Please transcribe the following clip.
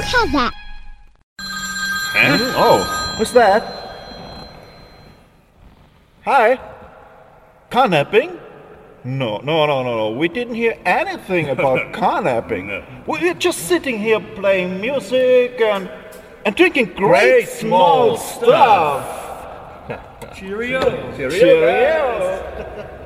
has that? Huh? Oh, what's that? Hi? Carnapping? No. We didn't hear anything about carnapping. No. We're just sitting here playing music and drinking great small stuff. Cheerio. Cheerio.